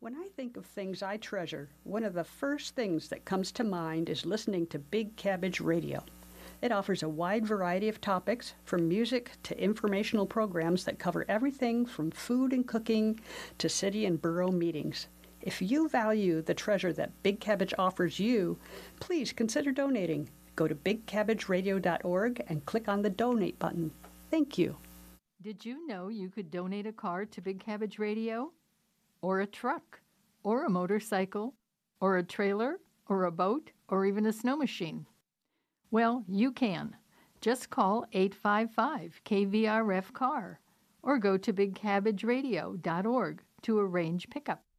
When I think of things I treasure, one of the first things that comes to mind is listening to Big Cabbage Radio. It offers a wide variety of topics, from music to informational programs that cover everything from food and cooking to city and borough meetings. If you value the treasure that Big Cabbage offers you, please consider donating. Go to bigcabbageradio.org and click on the donate button. Thank you. Did you know you could donate a car to Big Cabbage Radio? Or a truck? Or a motorcycle? Or a trailer? Or a boat? Or even a snow machine? Well, you can. Just call 855-KVRF-CAR or go to bigcabbageradio.org to arrange pickup.